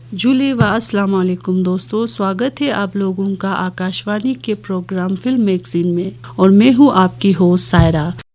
जुले व अस्सलाम वालेकुम दोस्तों, स्वागत है आप लोगों का आकाशवाणी के प्रोग्राम फिल्म मैगजीन में और मैं हूँ आपकी होस्ट सायरा।